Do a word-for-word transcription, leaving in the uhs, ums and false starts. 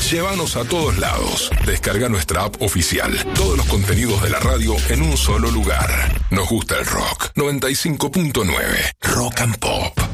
Llévanos a todos lados. Descarga nuestra app oficial. Todos los contenidos de la radio en un solo lugar. Nos gusta el rock. noventa y cinco punto nueve. Rock and Pop.